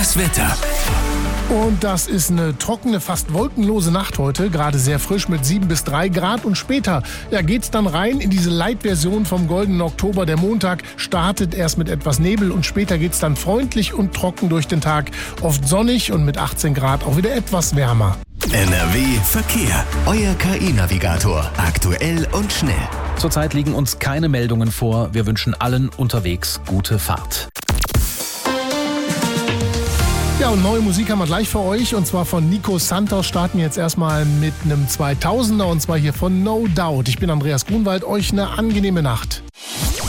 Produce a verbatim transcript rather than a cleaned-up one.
Das Wetter. Und das ist eine trockene, fast wolkenlose Nacht heute, gerade sehr frisch mit sieben bis drei Grad. Und später ja, geht's dann rein in diese Light-Version vom goldenen Oktober. Der Montag startet erst mit etwas Nebel und später geht's dann freundlich und trocken durch den Tag. Oft sonnig und mit achtzehn Grad auch wieder etwas wärmer. N R W Verkehr. Euer K I-Navigator. Aktuell und schnell. Zurzeit liegen uns keine Meldungen vor. Wir wünschen allen unterwegs gute Fahrt. Ja, und neue Musik haben wir gleich für euch, und zwar von Nico Santos. Starten jetzt erstmal mit einem zweitausender, und zwar hier von No Doubt. Ich bin Andreas Grunwald, euch eine angenehme Nacht.